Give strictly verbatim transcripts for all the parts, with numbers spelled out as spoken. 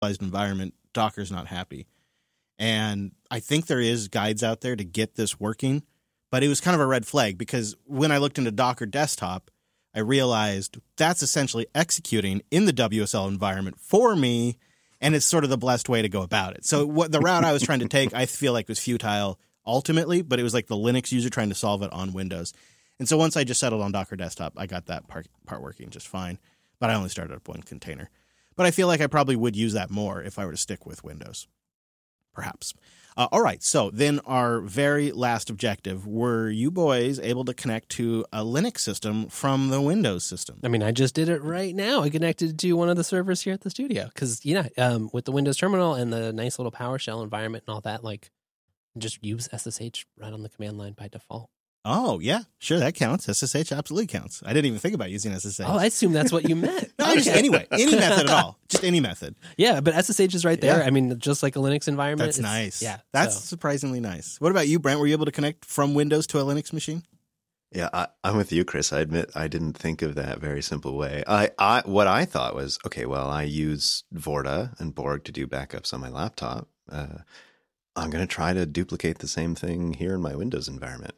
environment, Docker's not happy. And I think there is guides out there to get this working, but it was kind of a red flag because when I looked into Docker Desktop, I realized that's essentially executing in the W S L environment for me, and it's sort of the blessed way to go about it. So what the route I was trying to take, I feel like was futile ultimately, but it was like the Linux user trying to solve it on Windows. And so once I just settled on Docker Desktop, I got that part, part working just fine, but I only started up one container. But I feel like I probably would use that more if I were to stick with Windows. Perhaps. Uh, all right. So then our very last objective, were you boys able to connect to a Linux system from the Windows system? I mean, I just did it right now. I connected to one of the servers here at the studio because, you know, um, with the Windows terminal and the nice little PowerShell environment and all that, like, just use S S H right on the command line by default. Oh, yeah. Sure, that counts. S S H absolutely counts. I didn't even think about using S S H. Oh, I assume that's what you meant. No, just anyway, any method at all. Just any method. Yeah, but S S H is right there. Yeah. I mean, just like a Linux environment. That's nice. Yeah. That's so. surprisingly nice. What about you, Brent? Were you able to connect from Windows to a Linux machine? Yeah, I, I'm with you, Chris. I admit I didn't think of that very simple way. I, I what I thought was, okay, well, I use Vorta and Borg to do backups on my laptop. Uh, I'm going to try to duplicate the same thing here in my Windows environment.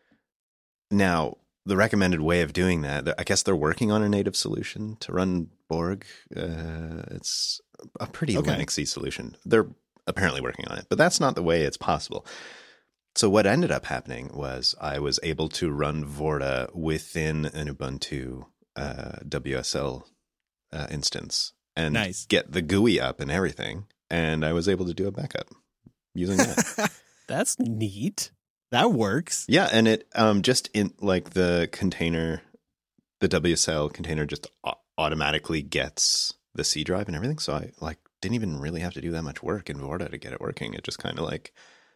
Now, the recommended way of doing that, I guess they're working on a native solution to run Borg. Uh, it's a pretty okay. Linuxy solution. They're apparently working on it, but that's not the way it's possible. So what ended up happening was I was able to run Vorta within an Ubuntu uh, W S L uh, instance and nice. get the G U I up and everything, and I was able to do a backup using that. That's neat. That works. Yeah, and it um, just in like the container, the W S L container just a- automatically gets the C drive and everything. So I like didn't even really have to do that much work in Vorta to get it working. It just kind of like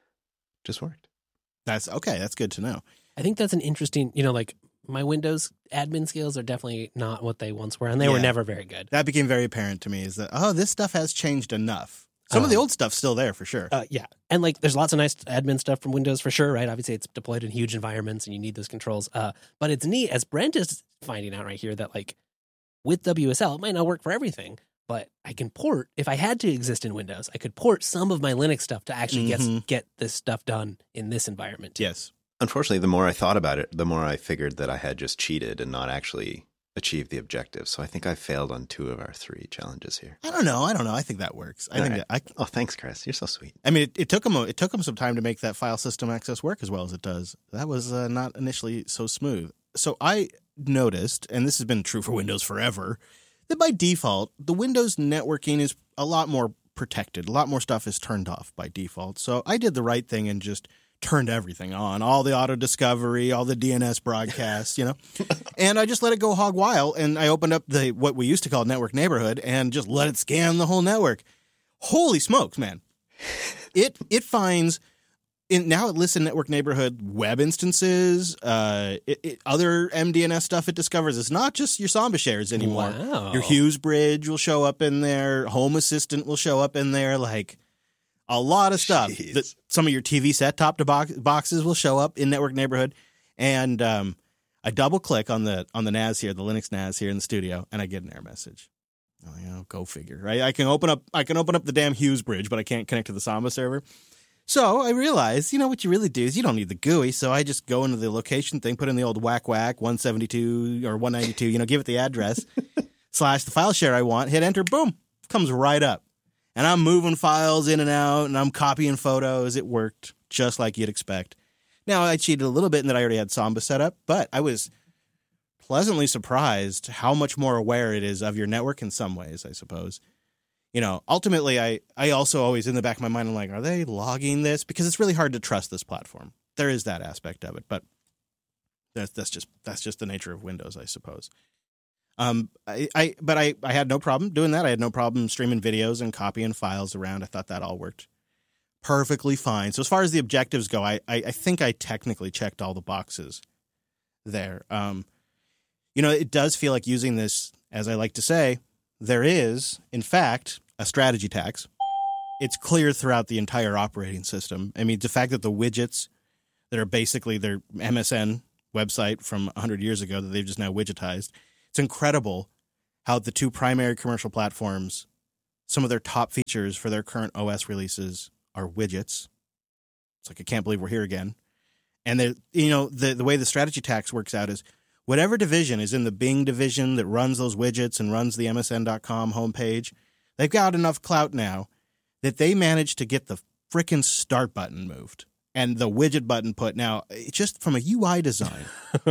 just worked. That's okay. That's good to know. I think that's an interesting, you know, like my Windows admin skills are definitely not what they once were, and they yeah. were never very good. That became very apparent to me is that, oh, this stuff has changed enough. Some um, of the old stuff's still there for sure. Uh, yeah. And like there's lots of nice admin stuff from Windows for sure, right? Obviously it's deployed in huge environments and you need those controls. Uh, but it's neat, as Brent is finding out right here, that like with W S L, it might not work for everything, but I can port, if I had to exist in Windows, I could port some of my Linux stuff to actually mm-hmm. get, get this stuff done in this environment. Yes. Unfortunately, the more I thought about it, the more I figured that I had just cheated and not actually achieved the objective. So I think I failed on two of our three challenges here. I don't know. I don't know. I think that works. I All think right. that I, oh, thanks, Chris. You're so sweet. I mean, it, it took them. It took them some time to make that file system access work as well as it does. That was uh, not initially so smooth. So I noticed, and this has been true for Windows forever, that by default, the Windows networking is a lot more protected. A lot more stuff is turned off by default. So I did the right thing and just turned everything on, all the auto discovery, all the D N S broadcasts, you know, and I just let it go hog wild. And I opened up the, what we used to call network neighborhood and just let it scan the whole network. Holy smokes, man. It, it finds in now it lists in network neighborhood web instances, uh, it, it, other M D N S stuff it discovers. It's not just your Samba shares anymore. Wow. Your Hughes Bridge will show up in there. Home Assistant will show up in there. Like, a lot of stuff. That some of your T V set-top to box, boxes will show up in network neighborhood, and um, I double click on the on the N A S here, the Linux N A S here in the studio, and I get an error message. Oh, you know, go figure, right? I can open up I can open up the damn Hughes Bridge, but I can't connect to the Samba server. So I realized, you know, what you really do is you don't need the G U I. So I just go into the location thing, put in the old whack whack one seventy-two or one ninety-two, you know, give it the address slash the file share I want, hit enter, boom, comes right up. And I'm moving files in and out, and I'm copying photos. It worked just like you'd expect. Now, I cheated a little bit in that I already had Samba set up, but I was pleasantly surprised how much more aware it is of your network in some ways, I suppose. You know, ultimately, I, I also always, in the back of my mind, I'm like, are they logging this? Because it's really hard to trust this platform. There is that aspect of it, but that's, that's just that's just the nature of Windows, I suppose. Um, I, I, but I, I had no problem doing that. I had no problem streaming videos and copying files around. I thought that all worked perfectly fine. So as far as the objectives go, I, I, I think I technically checked all the boxes there. Um, you know, it does feel like using this, as I like to say, there is, in fact, a strategy tax. It's clear throughout the entire operating system. I mean, the fact that the widgets that are basically their M S N website from one hundred years ago that they've just now widgetized, it's incredible how the two primary commercial platforms some of their top features for their current O S releases are widgets. It's like, I can't believe we're here again. And they, you know, the the way the strategy tax works out is whatever division is in the Bing division that runs those widgets and runs the M S N dot com homepage, they've got enough clout now that they managed to get the frickin' start button moved and the widget button put. Now, just from a U I design,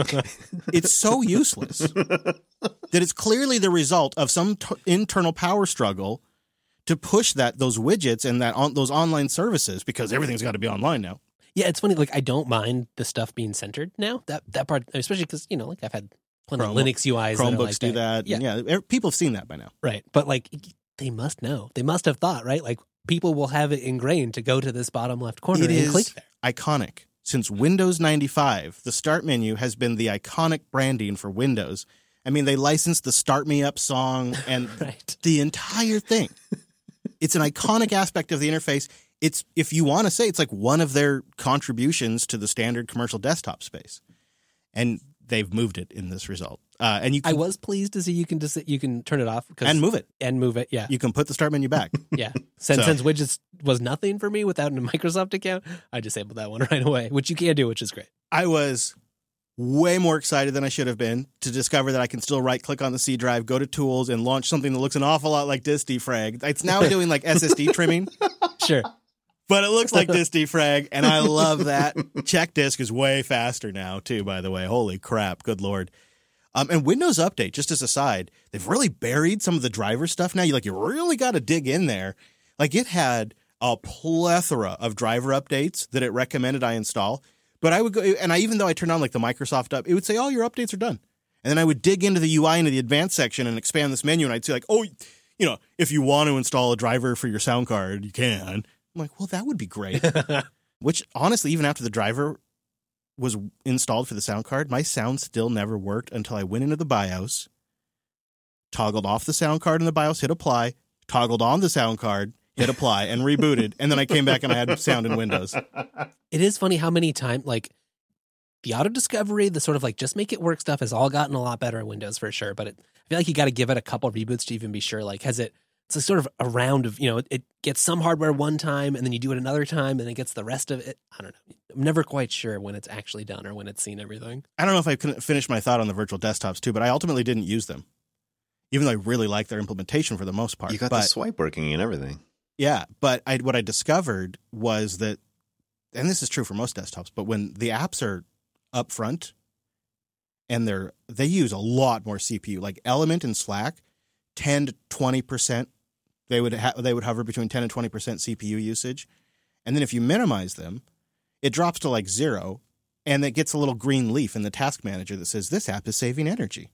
it's so useless that it's clearly the result of some t- internal power struggle to push that those widgets and that on, those online services, because everything's got to be online now. Yeah, it's funny. Like, I don't mind the stuff being centered now. That that part, especially because, you know, like I've had plenty Chrome, of Linux U Is. Chromebooks that like do that. that. Yeah. yeah, yeah, people have seen that by now. Right. But like, they must know. They must have thought, right? Like, people will have it ingrained to go to this bottom left corner It and is click there. iconic. Since Windows ninety-five, the start menu has been the iconic branding for Windows. I mean, they licensed the Start Me Up song and Right. the entire thing. It's an iconic aspect of the interface. It's, if you want to say, it's like one of their contributions to the standard commercial desktop space. And they've moved it in this result. Uh, and you I can, was pleased to see you can just you can turn it off 'cause- and move it. and move it. Yeah, You can put the start menu back. yeah. Since So- since widgets was nothing for me without a Microsoft account, I disabled that one right away, which you can do, which is great. I was way more excited than I should have been to discover that I can still right click on the C drive, go to tools, and launch something that looks an awful lot like disk defrag. It's now doing like S S D trimming, Sure. but it looks like disk defrag, and I love that. Check disk is way faster now too, by the way. Holy crap, good lord. Um, and Windows Update, just as a side, they've really buried some of the driver stuff now. You like you really got to dig in there. Like, it had a plethora of driver updates that it recommended I install. But I would go, and I even though I turned on like the Microsoft up, it would say, "Oh, your updates are done." And then I would dig into the U I into the advanced section and expand this menu, and I'd say like, "Oh, you know, if you want to install a driver for your sound card, you can." I'm like, "Well, that would be great." Which honestly, even after the driver was installed for the sound card, my sound still never worked until I went into the BIOS, toggled off the sound card in the BIOS, hit apply, toggled on the sound card, hit apply, and rebooted. And then I came back and I had sound in Windows. It is funny how many times, like, the auto discovery, the sort of like just make it work stuff has all gotten a lot better in Windows for sure. But it, I feel like you got to give it a couple reboots to even be sure. Like, has it, it's a sort of a round of, you know, it gets some hardware one time and then you do it another time and it gets the rest of it. I don't know. I'm never quite sure when it's actually done or when it's seen everything. I don't know if I couldn't finish my thought on the virtual desktops too, but I ultimately didn't use them, even though I really like their implementation for the most part. You got but, the swipe working and everything. Yeah, but I, what I discovered was that, and this is true for most desktops, but when the apps are up front and they're they use a lot more C P U, like Element and Slack, ten to twenty percent. They would ha- they would hover between ten and twenty percent C P U usage, and then if you minimize them, it drops to like zero, and it gets a little green leaf in the task manager that says this app is saving energy.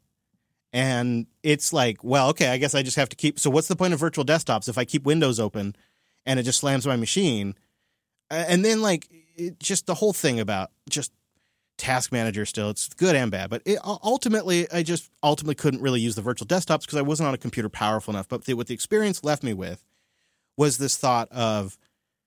And it's like, well, okay, I guess I just have to keep. So what's the point of virtual desktops if I keep Windows open and it just slams my machine? And then like it, just the whole thing about just task manager still, it's good and bad. But it, ultimately, I just ultimately couldn't really use the virtual desktops because I wasn't on a computer powerful enough. But the, what the experience left me with was this thought of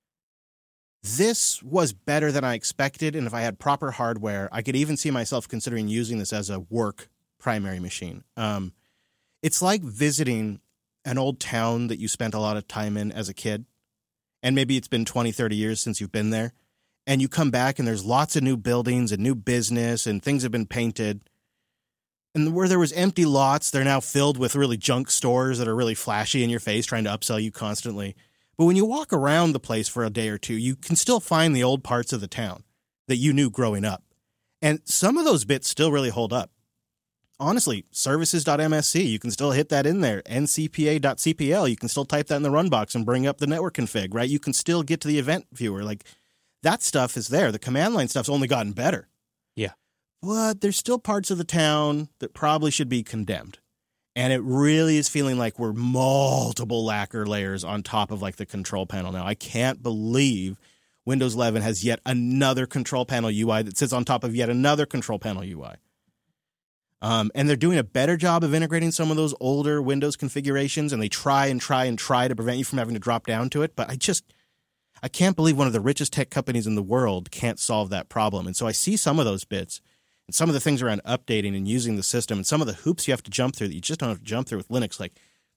this was better than I expected. And if I had proper hardware, I could even see myself considering using this as a work primary machine. Um, it's like visiting an old town that you spent a lot of time in as a kid, and maybe it's been twenty, thirty years since you've been there, and you come back and there's lots of new buildings and new business and things have been painted. And where there was empty lots, they're now filled with really junk stores that are really flashy in your face, trying to upsell you constantly. But when you walk around the place for a day or two, you can still find the old parts of the town that you knew growing up. And some of those bits still really hold up. Honestly, services dot M S C, you can still hit that in there. N C P A dot C P L, you can still type that in the run box and bring up the network config, right? You can still get to the event viewer. Like, that stuff is there. The command line stuff's only gotten better. Yeah. But there's still parts of the town that probably should be condemned. And it really is feeling like we're multiple lacquer layers on top of like the control panel now. I can't believe Windows eleven has yet another control panel U I that sits on top of yet another control panel U I. Um, and they're doing a better job of integrating some of those older Windows configurations, and they try and try and try to prevent you from having to drop down to it. But I just, I can't believe one of the richest tech companies in the world can't solve that problem. And so I see some of those bits and some of the things around updating and using the system and some of the hoops you have to jump through that you just don't have to jump through with Linux. Like,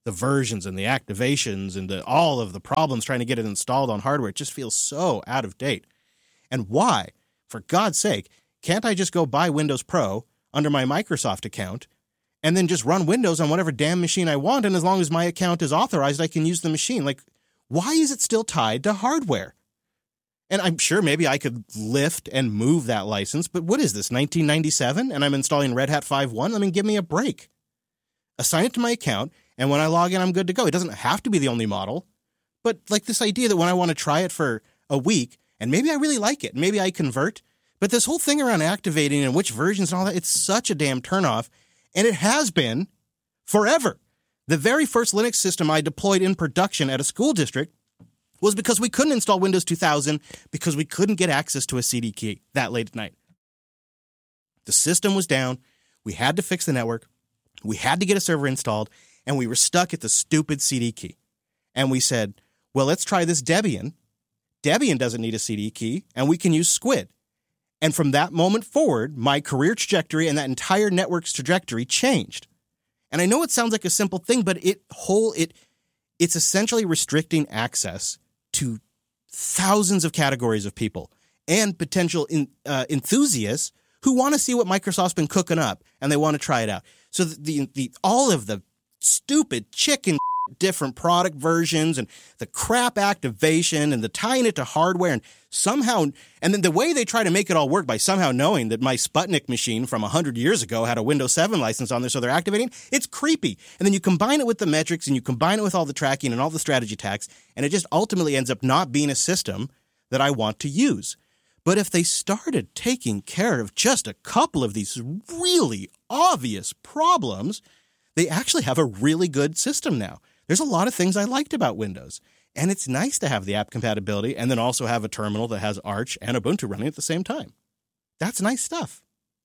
the versions and the activations and the, all of the problems trying to get it installed on hardware. It just feels so out of date. And why, for God's sake, can't I just go buy Windows Pro under my Microsoft account and then just run Windows on whatever damn machine I want? And as long as my account is authorized, I can use the machine. Like, why is it still tied to hardware? And I'm sure maybe I could lift and move that license, but what is this, nineteen ninety-seven? And I'm installing Red Hat five point one? I mean, give me a break. Assign it to my account, and when I log in, I'm good to go. It doesn't have to be the only model, but like this idea that when I want to try it for a week, and maybe I really like it, maybe I convert, but this whole thing around activating and which versions and all that, it's such a damn turnoff, and it has been forever. The very first Linux system I deployed in production at a school district was because we couldn't install Windows two thousand because we couldn't get access to a C D key that late at night. The system was down. We had to fix the network. We had to get a server installed, and we were stuck at the stupid C D key. And we said, well, let's try this Debian. Debian doesn't need a C D key, and we can use Squid. And from that moment forward, my career trajectory and that entire network's trajectory changed. And I know it sounds like a simple thing, but it whole it it's essentially restricting access to thousands of categories of people and potential in, uh, enthusiasts who want to see what Microsoft's been cooking up and they want to try it out. So the, the, the all of the stupid chicken different product versions and the crap activation and the tying it to hardware and somehow, and then the way they try to make it all work by somehow knowing that my Sputnik machine from one hundred years ago had a Windows seven license on there, so they're activating, it's creepy. And then you combine it with the metrics and you combine it with all the tracking and all the strategy tags, and it just ultimately ends up not being a system that I want to use. But if they started taking care of just a couple of these really obvious problems, they actually have a really good system now. There's a lot of things I liked about Windows, and it's nice to have the app compatibility and then also have a terminal that has Arch and Ubuntu running at the same time. That's nice stuff.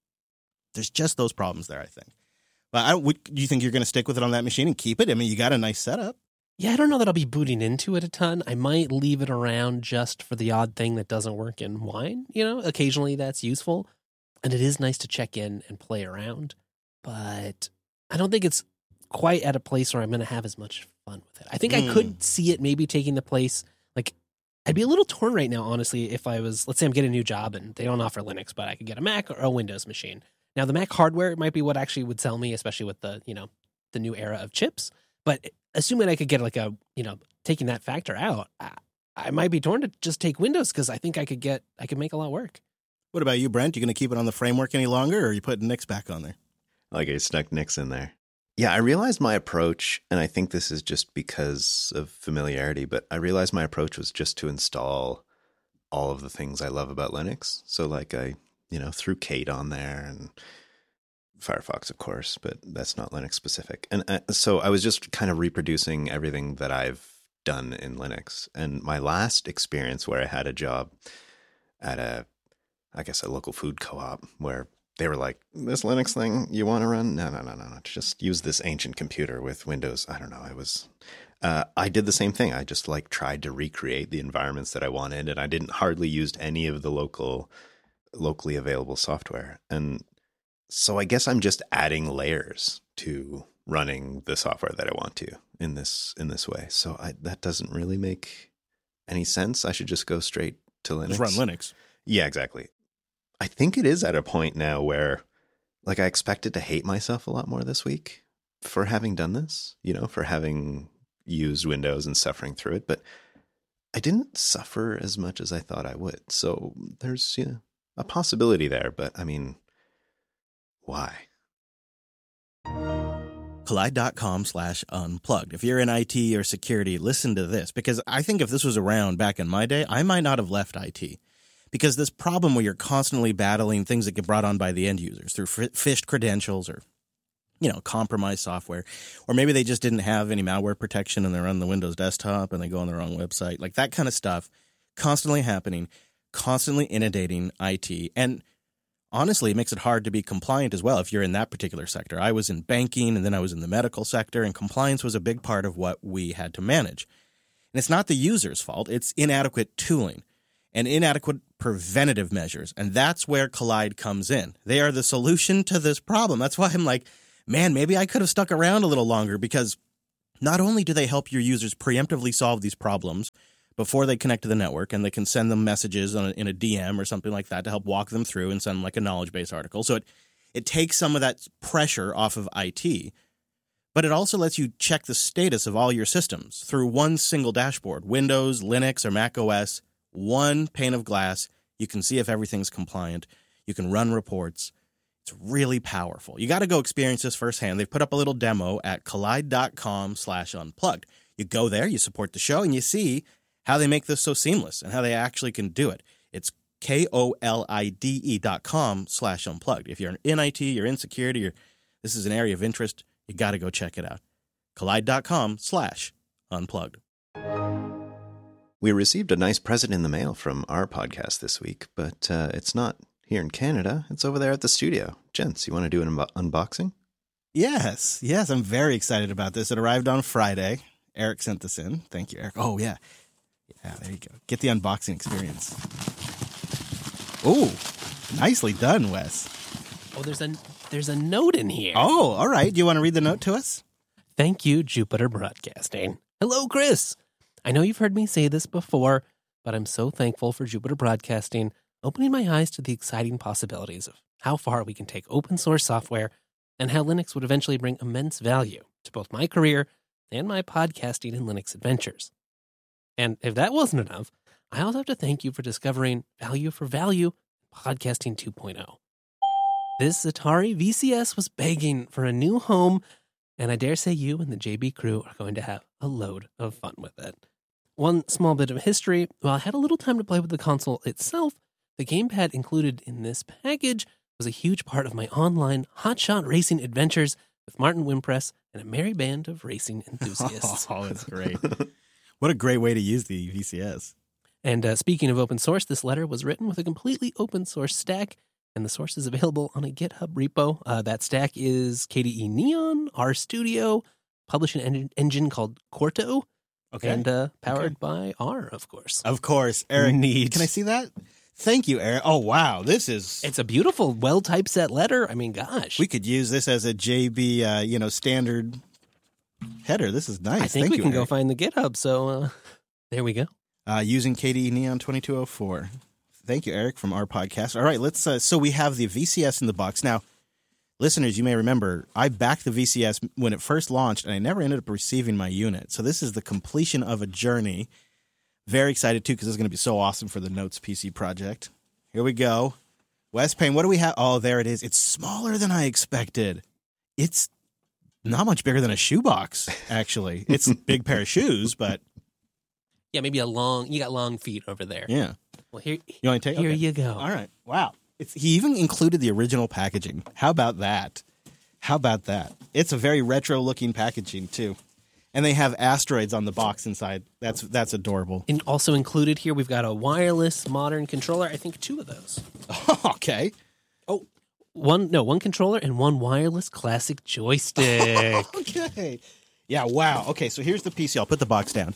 There's just those problems there, I think. But I don't, would, do you think you're going to stick with it on that machine and keep it? I mean, you got a nice setup. Yeah, I don't know that I'll be booting into it a ton. I might leave it around just for the odd thing that doesn't work in Wine. You know, occasionally that's useful. And it is nice to check in and play around. But I don't think it's quite at a place where I'm going to have as much fun with it. I think mm. I could see it maybe taking the place. Like, I'd be a little torn right now, honestly, if I was, let's say I'm getting a new job and they don't offer Linux, but I could get a Mac or a Windows machine. Now, the Mac hardware might be what actually would sell me, especially with the, you know, the new era of chips. But assuming I could get like a, you know, taking that factor out, I, I might be torn to just take Windows because I think I could get, I could make a lot work. What about you, Brent? You going to keep it on the framework any longer, or are you putting Nix back on there? Like I snuck Nix in there. Yeah, I realized my approach, and I think this is just because of familiarity, but I realized my approach was just to install all of the things I love about Linux. So like I, you know, threw Kate on there and Firefox, of course, but that's not Linux specific. And uh, so I was just kind of reproducing everything that I've done in Linux. And my last experience where I had a job at a, I guess, a local food co-op where they were like, this Linux thing you want to run? No, no, no, no, no. Just use this ancient computer with Windows. I don't know. I was, uh, I did the same thing. I just like tried to recreate the environments that I wanted, and I didn't hardly used any of the local, locally available software. And so I guess I'm just adding layers to running the software that I want to in this, in this way. So I, that doesn't really make any sense. I should just go straight to Linux. Just run Linux. Yeah, exactly. I think it is at a point now where, like, I expected to hate myself a lot more this week for having done this, you know, for having used Windows and suffering through it. But I didn't suffer as much as I thought I would. So there's, you know, a possibility there. But I mean, why? Collide.com slash unplugged. If you're in I T or security, listen to this, because I think if this was around back in my day, I might not have left I T. Because this problem where you're constantly battling things that get brought on by the end users through phished credentials or, you know, compromised software, or maybe they just didn't have any malware protection and they're on the Windows desktop and they go on the wrong website, like that kind of stuff constantly happening, constantly inundating I T. And honestly, it makes it hard to be compliant as well if you're in that particular sector. I was in banking and then I was in the medical sector, and compliance was a big part of what we had to manage. And it's not the user's fault. It's inadequate tooling and inadequate preventative measures. And that's where Collide comes in. They are the solution to this problem. That's why I'm like, man, maybe I could have stuck around a little longer, because Not only do they help your users preemptively solve these problems before they connect to the network, and they can send them messages on a, in a D M or something like that to help walk them through and send them like a knowledge base article. So it, it takes some of that pressure off of I T, but it also lets you check the status of all your systems through one single dashboard. Windows, Linux, or Mac O S, one pane of glass. You can see if everything's compliant. You can run reports. It's really powerful. You got to go experience this firsthand. They've put up a little demo at kolide.com slash unplugged. You go there, you support the show, and you see how they make this so seamless and how they actually can do it. It's K-O-L-I-D-E dot com slash unplugged. If you're in I T, you're in security, or this is an area of interest, you got to go check it out. Kolide.com slash unplugged. We received a nice present in the mail from our podcast this week, but uh, it's not here in Canada. It's over there at the studio. Gents, you want to do an un- unboxing? Yes. Yes, I'm very excited about this. It arrived on Friday. Eric sent this in. Thank you, Eric. Oh, yeah. Yeah, there you go. Get the unboxing experience. Oh, nicely done, Wes. Oh, there's a there's a note in here. Oh, all right. Do you want to read the note to us? Thank you, Jupiter Broadcasting. Hello, Chris. I know you've heard me say this before, but I'm so thankful for Jupiter Broadcasting opening my eyes to the exciting possibilities of how far we can take open source software and how Linux would eventually bring immense value to both my career and my podcasting and Linux adventures. And if that wasn't enough, I also have to thank you for discovering Value for Value Podcasting two point oh. This Atari V C S was begging for a new home, and I dare say you and the J B crew are going to have a load of fun with it. One small bit of history, while I had a little time to play with the console itself, the gamepad included in this package was a huge part of my online hotshot racing adventures with Martin Wimpress and a merry band of racing enthusiasts. Oh, that's great. What a great way to use the V C S. And uh, speaking of open source, this letter was written with a completely open source stack, and the source is available on a GitHub repo. Uh, that stack is K D E Neon, RStudio, publishing en- engine called Corto, Okay. and uh, powered Okay. by R, of course. Of course. Eric, Neat. can I see that? Thank you, Eric. Oh, wow. This is... It's a beautiful, well-typeset letter. I mean, gosh. We could use this as a J B, uh, you know, standard header. This is nice. I think Thank we you, can go Eric. find the GitHub, so uh, there we go. Uh, using K D E Neon twenty-two oh four. Thank you, Eric, from our podcast. All right, let's. Uh, so we have the V C S in the box. Now, listeners, you may remember, I backed the V C S when it first launched, and I never ended up receiving my unit. So this is the completion of a journey. Very excited, too, because this is going to be so awesome for the Notes P C project. Here we go. Wes Payne, what do we have? Oh, there it is. It's smaller than I expected. It's not much bigger than a shoebox, actually. It's a big pair of shoes, but Yeah, maybe a long, you got long feet over there. yeah. Well, here, You want to take here okay. you go. All right. Wow. It's, he even included the original packaging. How about that? How about that? It's a very retro-looking packaging, too. And they have asteroids on the box inside. That's that's adorable. And also included here, we've got a wireless modern controller. I think two of those. Okay. Oh, one, no, one controller and one wireless classic joystick. Okay. Yeah, wow. Okay, so here's the P C. I'll put the box down.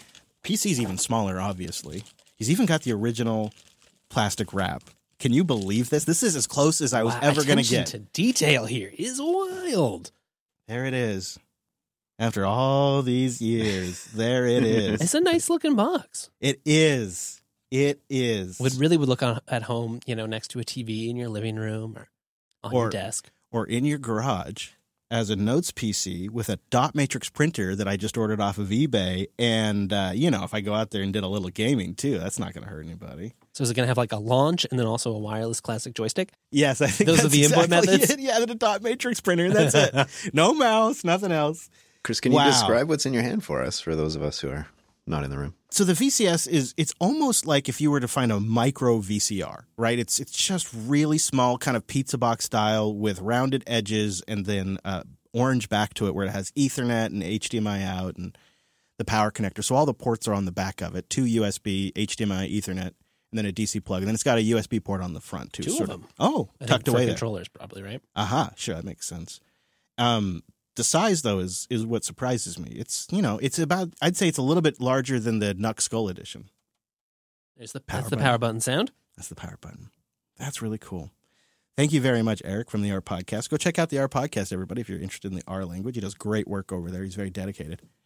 P C's even smaller, obviously. He's even got the original plastic wrap. Can you believe this? This is as close as I was Wow, ever going to attention get. to detail here is wild. There it is. After all these years, there it is. It's a nice looking box. It is. It is. Would really would look on, at home, you know, next to a T V in your living room or on Or- your desk. Or in your garage as a Notes P C with a dot matrix printer that I just ordered off of eBay. And, uh, you know, if I go out there and did a little gaming too, that's not going to hurt anybody. So is it going to have like a launch and then also a wireless classic joystick? Yes, I think Those are that's the input exactly methods? it. Yeah, the dot matrix printer. That's it. No mouse, nothing else. Chris, can you Wow. describe what's in your hand for us, for those of us who are not in the room? So the V C S is, it's almost like if you were to find a micro V C R, right? It's it's just really small, kind of pizza box style with rounded edges and then uh, orange back to it where it has Ethernet and H D M I out and the power connector. So all the ports are on the back of it, two U S B, H D M I, Ethernet, and then a D C plug. And then it's got a U S B port on the front too. Two sort of them. Oh, I tucked think away for there. controllers probably, right? Aha, sure, that makes sense. Um, the size though is is what surprises me. It's you know it's about I'd say it's a little bit larger than the Nux Skull edition. There's the, Power that's the button. power button sound. That's the power button. That's really cool. Thank you very much, Eric, from the R Podcast. Go check out the R Podcast, everybody, if you're interested in the R language. He does great work over there. He's very dedicated.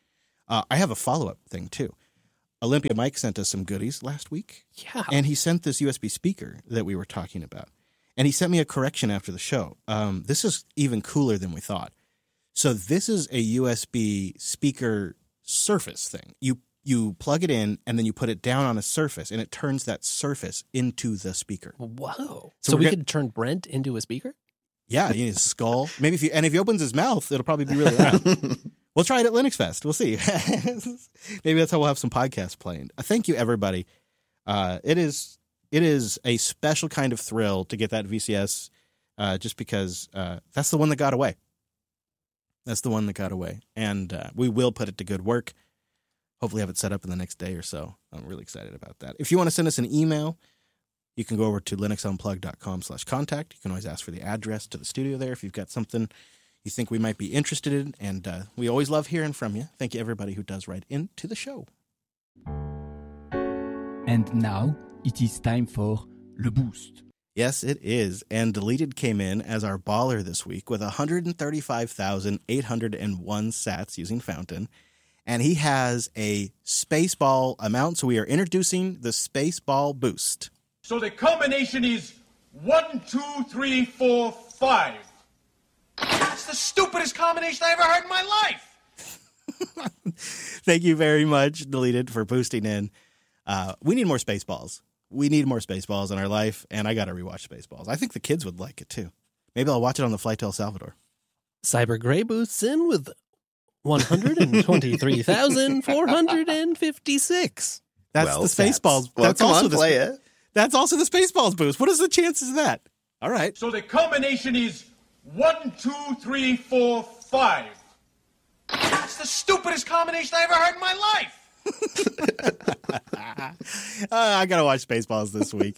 Uh, I have a follow-up thing, too. Olympia Mike sent us some goodies last week. Yeah. And he sent this U S B speaker that we were talking about. And he sent me a correction after the show. Um, this is even cooler than we thought. So this is a U S B speaker surface thing. You you plug it in, and then you put it down on a surface, and it turns that surface into the speaker. Whoa. So So, we we're could turn Brent into a speaker? Yeah, you need his skull. Maybe if you and if he opens his mouth, it'll probably be really loud. We'll try it at Linux Fest. We'll see. Maybe that's how we'll have some podcasts playing. Uh, thank you, everybody. Uh, it is it is a special kind of thrill to get that V C S, uh, just because uh, that's the one that got away. That's the one that got away, and uh, we will put it to good work. Hopefully, have it set up in the next day or so. I'm really excited about that. If you want to send us an email, you can go over to linuxunplug.com slash contact. You can always ask for the address to the studio there if you've got something you think we might be interested in. And uh, we always love hearing from you. Thank you, everybody who does write into the show. And now it is time for Le Boost. Yes, it is. And Deleted came in as our baller this week with one hundred thirty-five thousand eight hundred one sats using Fountain. And he has a Spaceball amount. So we are introducing the Spaceball Boost. So the combination is one, two, three, four, five. That's the stupidest combination I ever heard in my life. Thank you very much, Deleted, for boosting in. Uh, we need more Spaceballs. We need more Spaceballs in our life, and I got to rewatch Spaceballs. I think the kids would like it, too. Maybe I'll watch it on the flight to El Salvador. Cyber Gray boosts in with one hundred twenty-three thousand four hundred fifty-six. That's Well, the Spaceballs. Well, That's come also on, the play spa- it. That's also the Spaceballs boost. What is the chances of that? All right. So the combination is one, two, three, four, five. That's the stupidest combination I ever heard in my life. uh, I got to watch Spaceballs this week.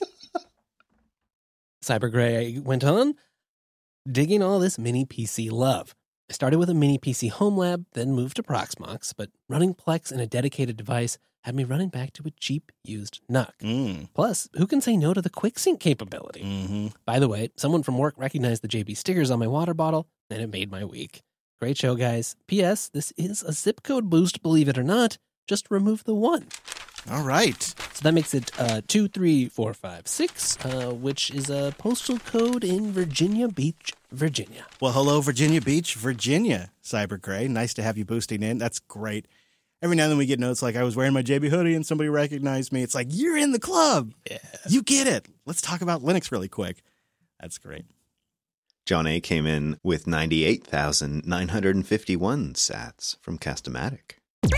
Cyber Gray went on, digging all this mini P C love. I started with a mini P C home lab, then moved to Proxmox, but running Plex in a dedicated device had me running back to a cheap used N U C. Mm. Plus, who can say no to the quick sync capability? Mm-hmm. By the way, someone from work recognized the J B stickers on my water bottle, and it made my week. Great show, guys. P S. This is a zip code boost, believe it or not. Just remove the one. All right. So that makes it uh, two three four five six, uh, which is a postal code in Virginia Beach, Virginia. Well, hello, Virginia Beach, Virginia, Cyber Gray. Nice to have you boosting in. That's great. Every now and then we get notes like I was wearing my J B hoodie and somebody recognized me. It's like, you're in the club. Yeah. You get it. Let's talk about Linux really quick. That's great. John A. came in with ninety-eight thousand nine hundred fifty-one sats from Castomatic.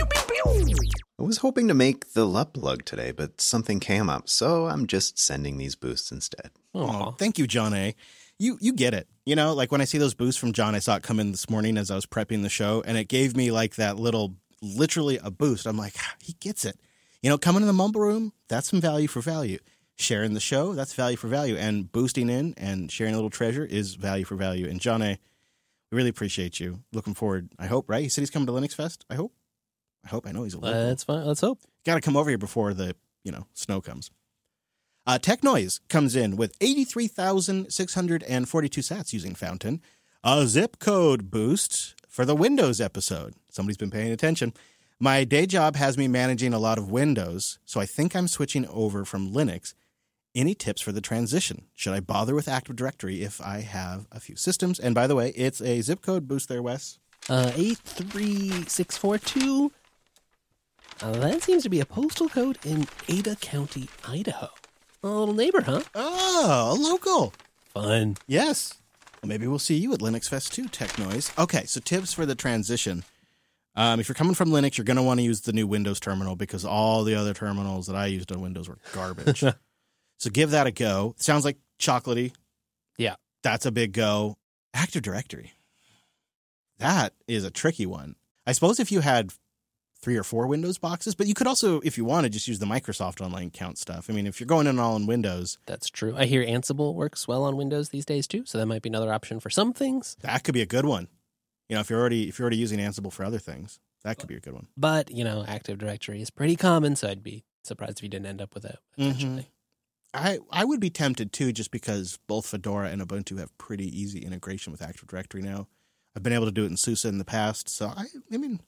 I was hoping to make the Luplug today, but something came up, so I'm just sending these boosts instead. Oh, thank you, John A. You you get it. You know, like when I see those boosts from John, I saw it come in this morning as I was prepping the show, and it gave me like that little, literally a boost. I'm like, he gets it. You know, coming in the mumble room, that's some value for value. Sharing the show, that's value for value. And boosting in and sharing a little treasure is value for value. And John A., we really appreciate you. Looking forward, I hope, right? He said he's coming to Linux Fest, I hope. I hope. I know he's a local. That's fine. Let's hope. Got to come over here before the, you know, snow comes. Uh, Tech Noise comes in with eighty-three thousand six hundred forty-two sats using Fountain. A zip code boost for the Windows episode. Somebody's been paying attention. My day job has me managing a lot of Windows, so I think I'm switching over from Linux. Any tips for the transition? Should I bother with Active Directory if I have a few systems? And by the way, it's a zip code boost there, Wes. Uh, eight three six four two. Uh, that seems to be a postal code in Ada County, Idaho. A little neighbor, huh? Oh, a local. Fun. Yes. Well, maybe we'll see you at Linux Fest too, Tech Noise. Okay, so tips for the transition. Um, if you're coming from Linux, you're going to want to use the new Windows terminal because all the other terminals that I used on Windows were garbage. So give that a go. It sounds like chocolatey. Yeah. That's a big go. Active Directory. That is a tricky one. I suppose if you had three or four Windows boxes, but you could also, if you wanted, just use the Microsoft Online Account stuff. I mean, if you're going in all in Windows. That's true. I hear Ansible works well on Windows these days too, so that might be another option for some things. That could be a good one. You know, if you're already if you're already using Ansible for other things, that could be a good one. But, you know, Active Directory is pretty common, so I'd be surprised if you didn't end up with it eventually. Mm-hmm. I, I would be tempted too, just because both Fedora and Ubuntu have pretty easy integration with Active Directory now. I've been able to do it in SUSE in the past, so I, I mean,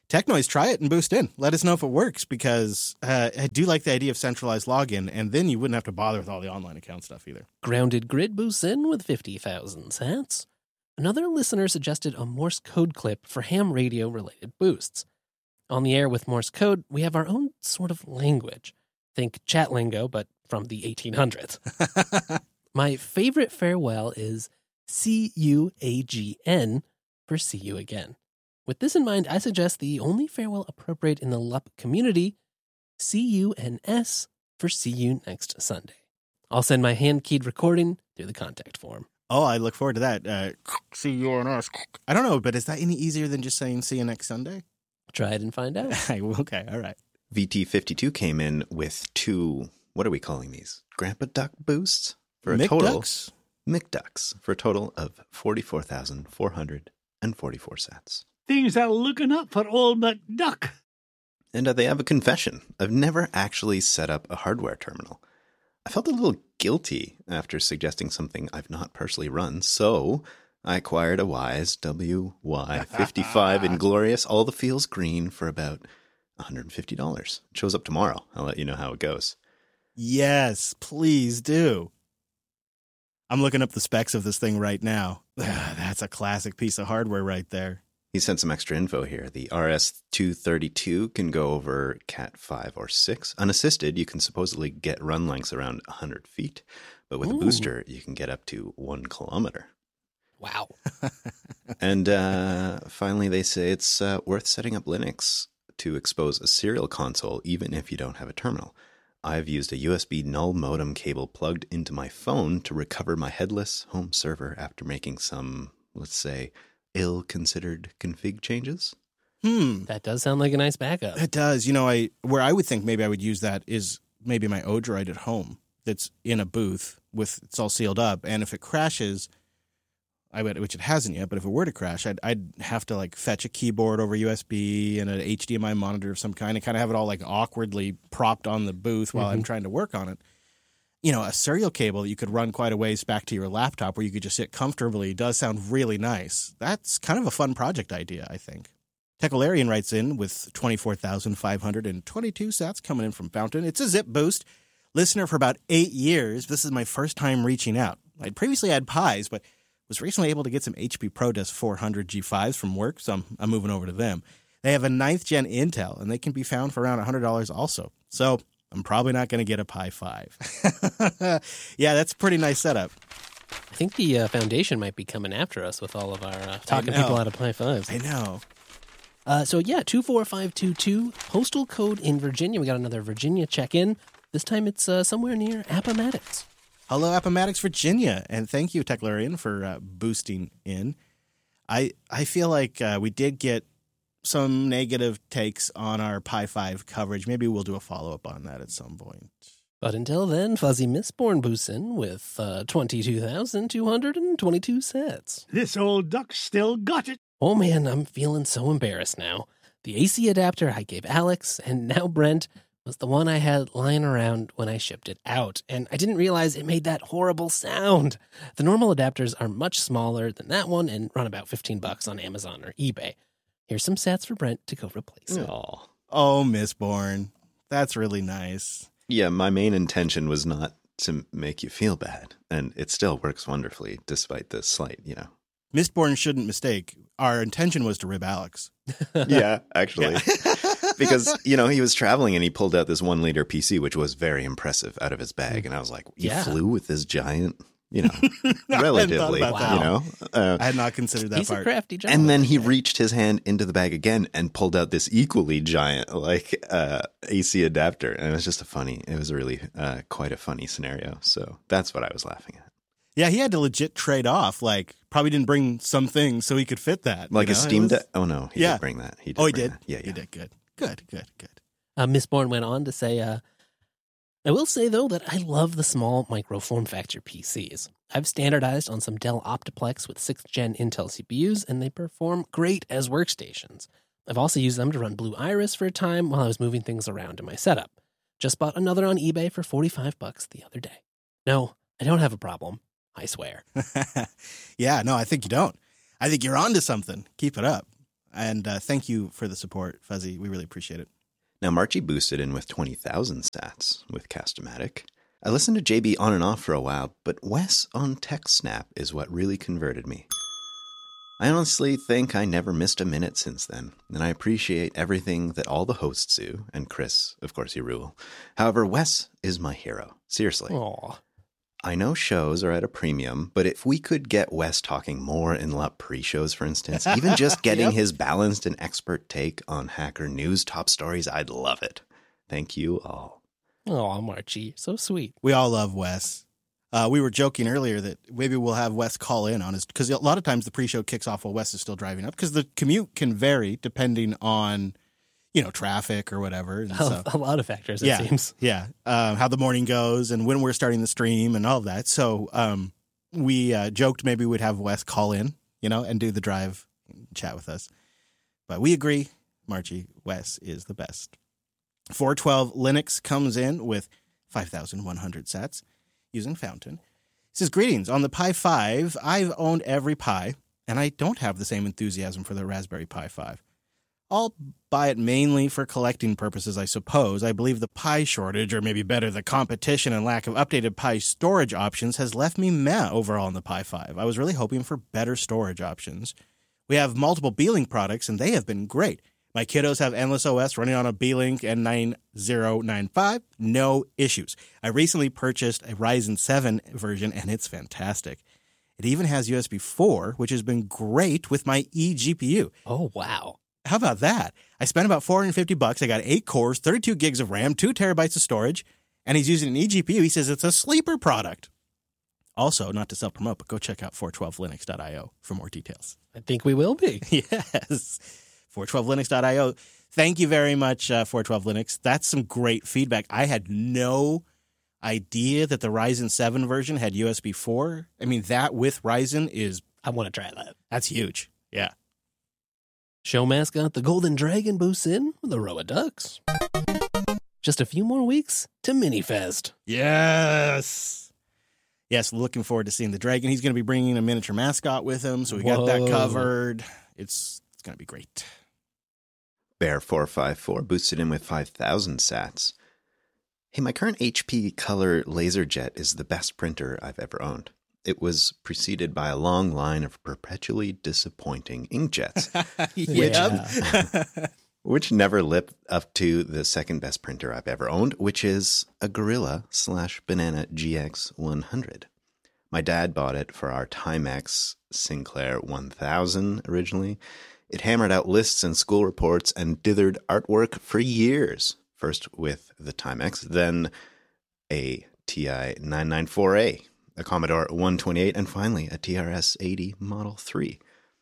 Technoise, try it and boost in. Let us know if it works, because uh, I do like the idea of centralized login, and then you wouldn't have to bother with all the online account stuff either. Grounded Grid boosts in with fifty thousand sats. Another listener suggested a Morse code clip for ham radio-related boosts. On the air with Morse code, we have our own sort of language. Think chat lingo, but from the eighteen hundreds. My favorite farewell is C U A G N for see you again. With this in mind, I suggest the only farewell appropriate in the L U P community, C U N S for see you next Sunday. I'll send my hand-keyed recording through the contact form. Oh, I look forward to that. Uh, C U N S. I don't know, but is that any easier than just saying see you next Sunday? Try it and find out. Okay, all right. V T fifty-two came in with two, what are we calling these? Grandpa Duck boosts? For a Mick total, Ducks? McDucks, for a total of forty-four thousand four hundred forty-four sats. Things are looking up for old McDuck. And uh, they have a confession. I've never actually set up a hardware terminal. I felt a little guilty after suggesting something I've not personally run, so I acquired a Wise W Y fifty-five Inglorious All the Feels Green for about one hundred fifty dollars. It shows up tomorrow. I'll let you know how it goes. Yes, please do. I'm looking up the specs of this thing right now. That's a classic piece of hardware right there. He sent some extra info here. The R S two thirty-two can go over Cat five or six. Unassisted, you can supposedly get run lengths around one hundred feet. But with Ooh. a booster, you can get up to one kilometer. Wow. And uh, finally, they say it's uh, worth setting up Linux to expose a serial console, even if you don't have a terminal. I've used a U S B null modem cable plugged into my phone to recover my headless home server after making some, let's say, ill-considered config changes. Hmm. That does sound like a nice backup. It does. You know, I where I would think maybe I would use that is maybe my Odroid at home that's in a booth with it's all sealed up, and if it crashes, I would, which it hasn't yet, but if it were to crash, I'd I'd have to like fetch a keyboard over U S B and an H D M I monitor of some kind and kind of have it all like awkwardly propped on the booth while mm-hmm. I'm trying to work on it. You know, a serial cable that you could run quite a ways back to your laptop where you could just sit comfortably does sound really nice. That's kind of a fun project idea, I think. Techolarian writes in with twenty-four thousand five hundred twenty-two sats coming in from Fountain. It's a zip boost. Listener for about eight years. This is my first time reaching out. I'd previously had Pies, but was recently able to get some H P ProDesk four hundred G fives from work, so I'm, I'm moving over to them. They have a ninth gen Intel, and they can be found for around one hundred dollars also. So I'm probably not going to get a Pi five. Yeah, that's a pretty nice setup. I think the uh, Foundation might be coming after us with all of our uh, talking people out of Pi fives. I know. Uh, so yeah, two four five two two, postal code in Virginia. We got another Virginia check-in. This time it's uh, somewhere near Appomattox. Hello, Appomattox, Virginia, and thank you, Techlarian, for uh, boosting in. I I feel like uh, we did get some negative takes on our Pi five coverage. Maybe we'll do a follow-up on that at some point. But until then, Fuzzy Mistborn boosts in with uh, twenty-two thousand two hundred twenty-two sats. This old duck still got it. Oh man, I'm feeling so embarrassed now. The A C adapter I gave Alex, and now Brent, was the one I had lying around when I shipped it out, and I didn't realize it made that horrible sound. The normal adapters are much smaller than that one and run about fifteen bucks on Amazon or eBay. Here's some sats for Brent to go replace it. Oh, oh Mistborn. That's really nice. Yeah, my main intention was not to make you feel bad, and it still works wonderfully despite the slight, you know. Mistborn shouldn't mistake. Our intention was to rib Alex. Yeah, actually. Yeah. Because, you know, he was traveling and he pulled out this one liter P C, which was very impressive, out of his bag. And I was like, he yeah. flew with this giant, you know, relatively, wow. you know. Uh, I had not considered that He's part. A crafty job. And then he reached his hand into the bag again and pulled out this equally giant, like, uh, A C adapter. And it was just a funny, it was a really uh, quite a funny scenario. So that's what I was laughing at. Yeah, he had to legit trade off. Like, probably didn't bring some things so he could fit that. Like you a know? Steam was... Deck? Oh, no, he yeah. did bring that. He did oh, he bring did? That. Yeah, yeah. He did. Good. Good, good, good. Uh, Mistborn went on to say, uh, I will say, though, that I love the small micro form factor P Cs. I've standardized on some Dell Optiplex with sixth gen Intel C P Us, and they perform great as workstations. I've also used them to run Blue Iris for a time while I was moving things around in my setup. Just bought another on eBay for forty-five bucks the other day. No, I don't have a problem. I swear. Yeah, no, I think you don't. I think you're onto something. Keep it up. And uh, thank you for the support, Fuzzy. We really appreciate it. Now, Marchie boosted in with twenty thousand sats with Cast-O-Matic. I listened to J B on and off for a while, but Wes on TechSnap is what really converted me. I honestly think I never missed a minute since then, and I appreciate everything that all the hosts do, and Chris, of course, you rule. However, Wes is my hero. Seriously. Aw. I know shows are at a premium, but if we could get Wes talking more in L U P pre-shows, for instance, even just getting yep. his balanced and expert take on Hacker News top stories, I'd love it. Thank you all. Oh, Marchie, so sweet. We all love Wes. Uh, we were joking earlier that maybe we'll have Wes call in on his, because a lot of times the pre-show kicks off while Wes is still driving up, because the commute can vary depending on, you know, traffic or whatever. And so, a lot of factors, it yeah, seems. Yeah, um, how the morning goes and when we're starting the stream and all of that. So um, we uh, joked maybe we'd have Wes call in, you know, and do the drive and chat with us. But we agree, Marchie, Wes is the best. four twelve Linux comes in with five thousand one hundred sats using Fountain. It says, greetings. On the Pi five, I've owned every Pi, and I don't have the same enthusiasm for the Raspberry Pi five. I'll buy it mainly for collecting purposes, I suppose. I believe the Pi shortage, or maybe better, the competition and lack of updated Pi storage options has left me meh overall on the Pi five. I was really hoping for better storage options. We have multiple Beelink products, and they have been great. My kiddos have Endless O S running on a Beelink N nine zero nine five. No issues. I recently purchased a Ryzen seven version, and it's fantastic. It even has U S B four, which has been great with my eGPU. Oh, wow. How about that? I spent about four hundred fifty bucks. I got eight cores, thirty-two gigs of RAM, two terabytes of storage, and he's using an eGPU. He says it's a sleeper product. Also, not to self-promote, but go check out four twelve linux dot io for more details. I think we will be. Yes. four twelve linux dot io. Thank you very much, uh, four twelve Linux. That's some great feedback. I had no idea that the Ryzen seven version had U S B four. I mean, that with Ryzen is... I want to try that. That's huge. Yeah. Show mascot the Golden Dragon boosts in with a row of ducks. Just a few more weeks to Minifest. Yes. Yes, looking forward to seeing the dragon. He's going to be bringing a miniature mascot with him, so we Whoa. got that covered. It's it's going to be great. Bear four five four boosted in with five thousand sats. Hey, my current H P Color LaserJet is the best printer I've ever owned. It was preceded by a long line of perpetually disappointing inkjets, which, which never lived up to the second best printer I've ever owned, which is a Gorilla slash Banana G X one hundred. My dad bought it for our Timex Sinclair one thousand originally. It hammered out lists and school reports and dithered artwork for years. First with the Timex, then a T I nine ninety-four A. A Commodore one twenty-eight, and finally a T R S eighty Model three.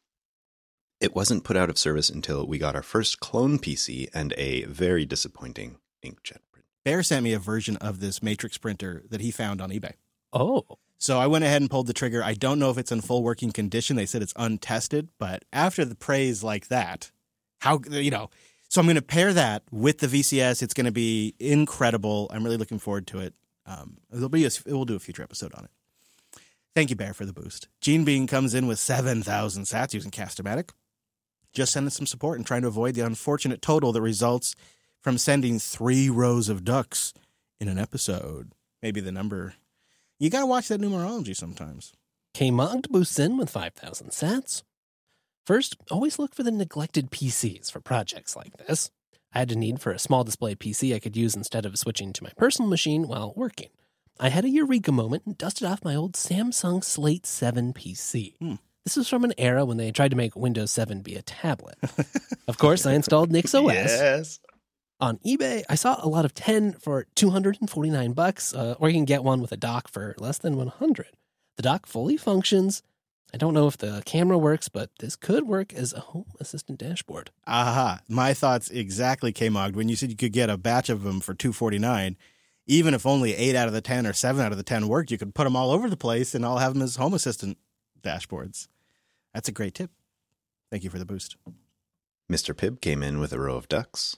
It wasn't put out of service until we got our first clone P C and a very disappointing inkjet print. Bear sent me a version of this Matrix printer that he found on eBay. Oh. So I went ahead and pulled the trigger. I don't know if it's in full working condition. They said it's untested, but after the praise like that, how, you know, so I'm going to pair that with the V C S. It's going to be incredible. I'm really looking forward to it. Um, it'll be a, we'll do a future episode on it. Thank you, Bear, for the boost. Gene Bean comes in with seven thousand sats using Cast-O-Matic. Just sending some support and trying to avoid the unfortunate total that results from sending three rows of ducks in an episode. Maybe the number. You got to watch that numerology sometimes. K-Mogged boosts in with five thousand sats. First, always look for the neglected P Cs for projects like this. I had a need for a small display P C I could use instead of switching to my personal machine while working. I had a eureka moment and dusted off my old Samsung Slate seven P C. Hmm. This was from an era when they tried to make Windows seven be a tablet. Of course, I installed NixOS. Yes. On eBay, I saw a lot of ten for two hundred forty-nine bucks, uh, or you can get one with a dock for less than one hundred. The dock fully functions. I don't know if the camera works, but this could work as a home assistant dashboard. Aha. My thoughts exactly, K-Mogged. When you said you could get a batch of them for two hundred forty-nine dollars, even if only eight out of the ten or seven out of the ten worked, you could put them all over the place and I'll have them as home assistant dashboards. That's a great tip. Thank you for the boost. Mister Pibb came in with a row of ducks.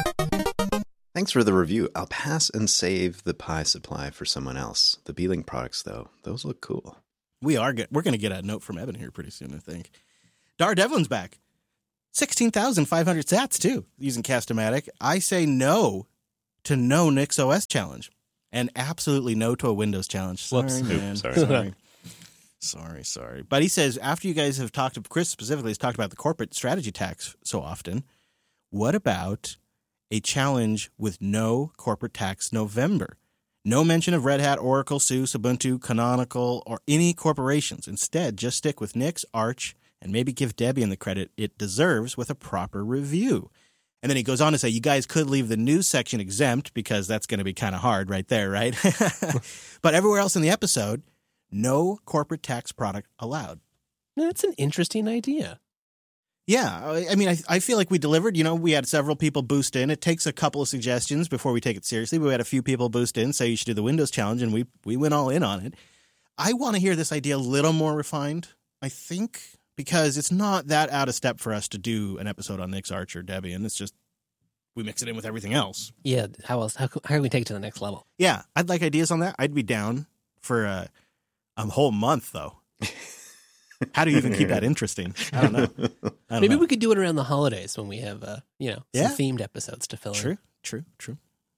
Thanks for the review. I'll pass and save the Pi supply for someone else. The Beelink products, though, those look cool. We are good. We're going to get a note from Evan here pretty soon, I think. Dar Devlin's back. sixteen thousand five hundred sats, too, using Cast-O-Matic. I say no to no NixOS challenge and absolutely no to a Windows challenge. Sorry, Whoops. man. Oops, sorry. sorry. Sorry, sorry. But he says, after you guys have talked, Chris specifically has talked about the corporate strategy tax so often, what about a challenge with no corporate tax November? No mention of Red Hat, Oracle, SUSE, Ubuntu, Canonical, or any corporations. Instead, just stick with Nix, Arch, and maybe give Debian the credit it deserves with a proper review. And then he goes on to say, you guys could leave the news section exempt because that's going to be kind of hard right there, right? But everywhere else in the episode, no corporate tax product allowed. That's an interesting idea. Yeah, I mean, I, I feel like we delivered. You know, we had several people boost in. It takes a couple of suggestions before we take it seriously. We had a few people boost in, say you should do the Windows challenge, and we we went all in on it. I want to hear this idea a little more refined, I think, because it's not that out of step for us to do an episode on Nix, Arch, or Debian. It's just we mix it in with everything else. Yeah, how else? How, how can we take it to the next level? Yeah, I'd like ideas on that. I'd be down for a, a whole month, though. How do you even keep that interesting? I don't know. I don't Maybe know. we could do it around the holidays when we have, uh, you know, Yeah. some themed episodes to fill True, in. true, true.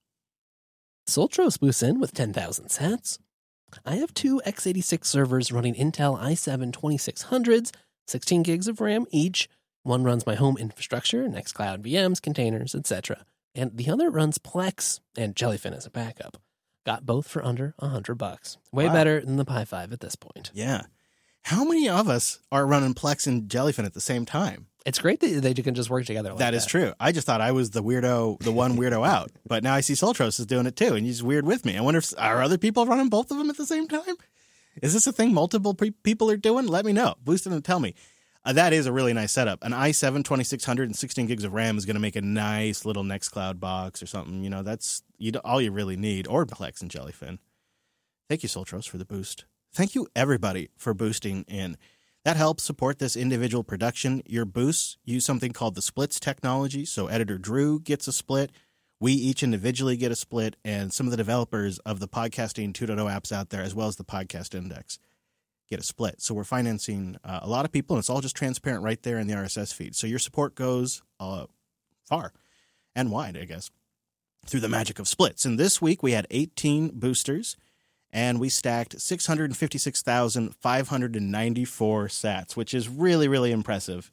Soltros boosts in with ten thousand sats. I have two x eighty-six servers running Intel i seven twenty-six hundreds, sixteen gigs of RAM each. One runs my home infrastructure, Nextcloud V Ms, containers, et cetera. And the other runs Plex and Jellyfin as a backup. Got both for under a hundred bucks. Way Wow. better than the Pi five at this point. Yeah. How many of us are running Plex and Jellyfin at the same time? It's great that they can just work together like that. That is true. I just thought I was the weirdo, the one weirdo out. But now I see Soltros is doing it too, and he's weird with me. I wonder if are other people running both of them at the same time? Is this a thing multiple pre- people are doing? Let me know. Boost it and tell me. Uh, that is a really nice setup. An i seven twenty-six hundred and sixteen gigs of RAM is going to make a nice little Nextcloud box or something. You know, that's you all you really need, or Plex and Jellyfin. Thank you, Soltros, for the boost. Thank you, everybody, for boosting in. That helps support this individual production. Your boosts use something called the splits technology. So editor Drew gets a split. We each individually get a split. And some of the developers of the Podcasting two point oh apps out there, as well as the Podcast Index, get a split. So we're financing uh, a lot of people, and it's all just transparent right there in the R S S feed. So your support goes uh, far and wide, I guess, through the magic of splits. And this week we had eighteen boosters. And we stacked six hundred fifty-six thousand five hundred ninety-four sats, which is really, really impressive.